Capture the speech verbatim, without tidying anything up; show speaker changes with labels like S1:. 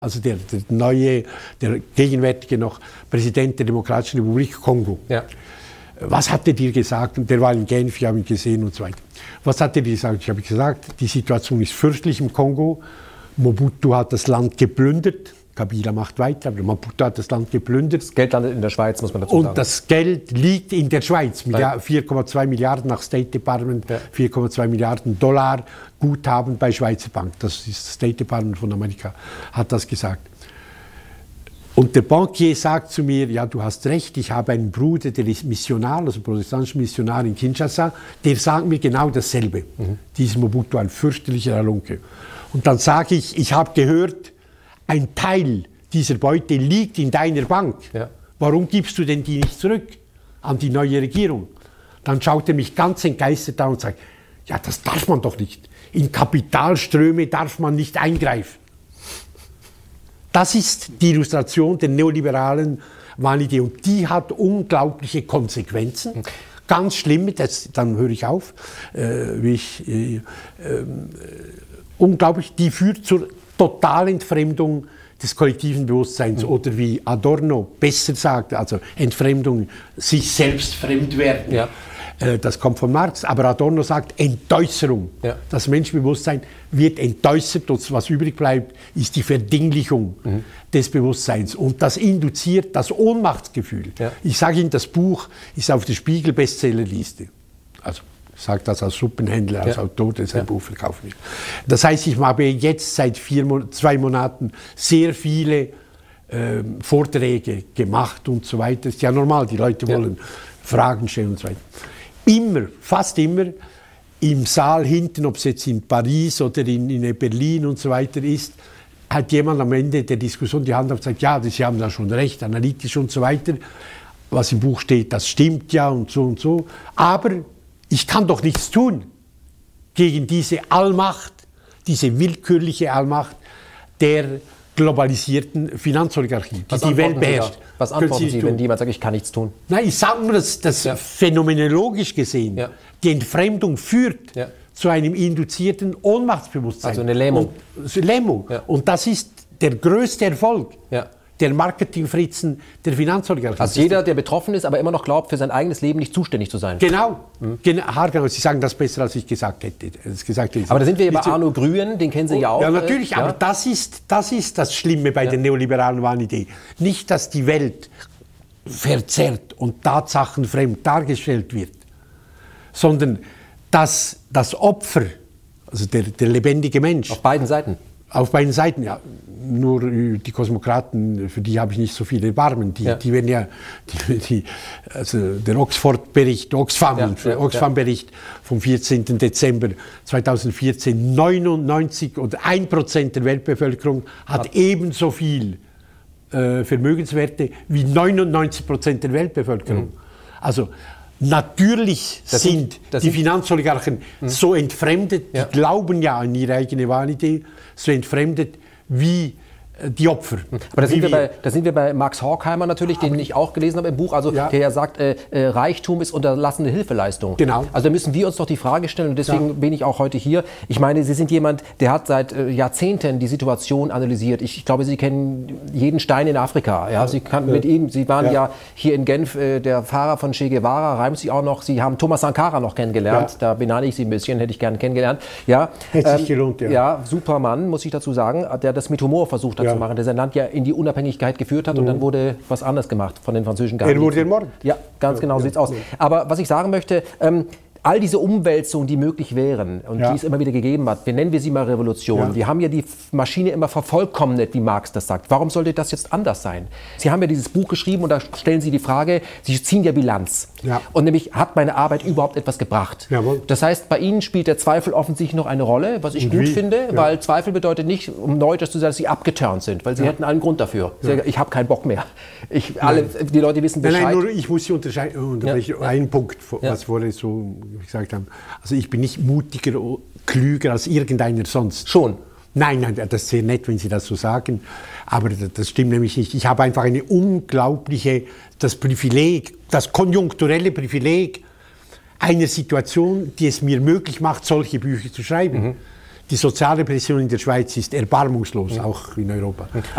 S1: Also der, der neue, der gegenwärtige noch Präsident der Demokratischen Republik Kongo.
S2: Ja.
S1: Was hat er dir gesagt? Und der war in Genf, ich habe ihn gesehen und so weiter. Was hat er dir gesagt? Ich habe gesagt, die Situation ist fürchterlich im Kongo. Mobutu hat das Land geplündert. Kabila macht weiter, aber Mobutu hat das Land geplündert. Das
S2: Geld landet in der Schweiz, muss man dazu
S1: und
S2: sagen.
S1: Und das Geld liegt in der Schweiz. vier Komma zwei Milliarden nach State Department, ja. vier Komma zwei Milliarden Dollar Guthaben bei Schweizer Bank. Das ist das State Department von Amerika, hat das gesagt. Und der Bankier sagt zu mir, ja, du hast recht, ich habe einen Bruder, der ist Missionar, also protestantischer Missionar in Kinshasa, der sagt mir genau dasselbe. Mhm. Dieser Mobutu, ein fürchterlicher Halunke. Und dann sage ich, ich habe gehört, ein Teil dieser Beute liegt in deiner Bank. Ja. Warum gibst du denn die nicht zurück an die neue Regierung? Dann schaut er mich ganz entgeistert an und sagt, ja, das darf man doch nicht. In Kapitalströme darf man nicht eingreifen. Das ist die Illustration der neoliberalen Wahnidee und die hat unglaubliche Konsequenzen. Okay. Ganz schlimme, das, dann höre ich auf, äh, wie ich, äh, äh, unglaublich, die führt zur Totalentfremdung des kollektiven Bewusstseins, mhm. oder wie Adorno besser sagt, also Entfremdung, sich selbst fremd werden. Ja. Äh, das kommt von Marx, aber Adorno sagt Entäußerung. Ja. Das Menschenbewusstsein wird entäußert und was übrig bleibt, ist die Verdinglichung mhm. des Bewusstseins. Und das induziert das Ohnmachtsgefühl. Ja. Ich sage Ihnen, das Buch ist auf der Spiegel-Bestsellerliste. Also ich sage das als Suppenhändler, als ja. Autor, der sein ja. Buch verkaufen will. Das heißt, ich habe jetzt seit vier, zwei Monaten sehr viele äh, Vorträge gemacht und so weiter. Das ist ja normal, die Leute wollen ja. Fragen stellen und so weiter. Immer, fast immer im Saal hinten, ob es jetzt in Paris oder in, in Berlin und so weiter ist, hat jemand am Ende der Diskussion die Hand auf und sagt, ja, Sie haben da schon recht, analytisch und so weiter. Was im Buch steht, das stimmt ja und so und so. Aber ich kann doch nichts tun gegen diese Allmacht, diese willkürliche Allmacht der globalisierten Finanzoligarchie, die die Welt beherrscht.
S2: Was antworten Sie, wenn jemand sagt, ich kann nichts tun?
S1: Nein, ich sage nur, dass das ja. phänomenologisch gesehen ja. die Entfremdung führt ja. zu einem induzierten Ohnmachtsbewusstsein.
S2: Also eine Lähmung.
S1: Und, Lähmung. Ja. Und das ist der größte Erfolg. Ja. Der Marketingfritzen der Finanzoligarchie.
S2: Also jeder, der betroffen ist, aber immer noch glaubt, für sein eigenes Leben nicht zuständig zu sein.
S1: Genau. Mhm. genau. Sie sagen das besser, als ich gesagt hätte. Gesagt hätte.
S2: Aber da sind wir ja bei Arno Gruen, den kennen Sie ja auch.
S1: Ja, natürlich, äh, aber
S2: ja.
S1: das ist, das ist das Schlimme bei ja. der neoliberalen Wahnidee. Nicht, dass die Welt verzerrt und tatsachenfremd dargestellt wird, sondern dass das Opfer, also der, der lebendige Mensch...
S2: Auf beiden Seiten.
S1: Auf beiden Seiten, ja. Nur die Kosmokraten, für die habe ich nicht so viele Erbarmen. Die, ja. die werden ja, die, die, also der Oxford-Bericht, Oxfam, ja, ja, Oxfam-Bericht vom vierzehnten Dezember zweitausendvierzehn, neunundneunzig oder ein Prozent der Weltbevölkerung hat, hat ebenso viel äh, Vermögenswerte wie neunundneunzig Prozent der Weltbevölkerung. Mhm. Also natürlich das sind, sind die Finanzoligarchen mhm. so entfremdet, ja. die glauben ja an ihre eigene Wahnidee, so entfremdet wie die Opfer.
S2: Aber da sind, wir bei, da sind wir bei Max Horkheimer natürlich, den ich auch gelesen habe im Buch, also ja. der ja sagt, äh, äh, Reichtum ist unterlassene Hilfeleistung.
S1: Genau.
S2: Also da müssen wir uns doch die Frage stellen und deswegen ja. bin ich auch heute hier. Ich meine, Sie sind jemand, der hat seit äh, Jahrzehnten die Situation analysiert. Ich, ich glaube, Sie kennen jeden Stein in Afrika. Ja? Sie, kann, ja. Mit ihm, Sie waren ja, ja hier in Genf äh, der Fahrer von Che Guevara, reimt sich auch noch. Sie haben Thomas Sankara noch kennengelernt. Ja. Da beneide ich Sie ein bisschen, hätte ich gerne kennengelernt. Ja,
S1: hätte ähm, sich gelohnt, ja.
S2: Ja, super Mann, muss ich dazu sagen, der das mit Humor versucht hat ja. zu machen, der sein Land ja in die Unabhängigkeit geführt hat mhm. und dann wurde was anderes gemacht von den französischen Geheimdiensten.
S1: Er wurde ermordet.
S2: Ja, ganz ja, genau ja, sieht's aus. Ja. Aber was ich sagen möchte, ähm, all diese Umwälzungen, die möglich wären und ja. die es immer wieder gegeben hat, wir nennen wir sie mal Revolution. Ja. Wir haben ja die Maschine immer vervollkommnet, wie Marx das sagt. Warum sollte das jetzt anders sein? Sie haben ja dieses Buch geschrieben und da stellen Sie die Frage, Sie ziehen ja Bilanz. Ja. Und nämlich, hat meine Arbeit überhaupt etwas gebracht? Jawohl. Das heißt, bei Ihnen spielt der Zweifel offensichtlich noch eine Rolle, was ich und gut wie? finde, ja. weil Zweifel bedeutet nicht, um Neudeutsch zu sagen, dass Sie abgeturnt sind, weil Sie ja. hätten einen Grund dafür. Ja. Sagen, ich habe keinen Bock mehr. Ich, alle, die Leute wissen Bescheid. Nein, nein, nur ich muss Sie unterscheiden. Ja. Einen Punkt, was ja. vorher so gesagt haben. Also ich bin nicht mutiger, klüger als irgendeiner sonst. Schon?
S1: Nein, nein, das ist sehr nett, wenn Sie das so sagen. Aber das stimmt nämlich nicht. Ich habe einfach eine unglaubliche, das Privileg, das konjunkturelle Privileg einer Situation, die es mir möglich macht, solche Bücher zu schreiben. Mhm. die soziale Pression in der Schweiz ist erbarmungslos, auch in Europa.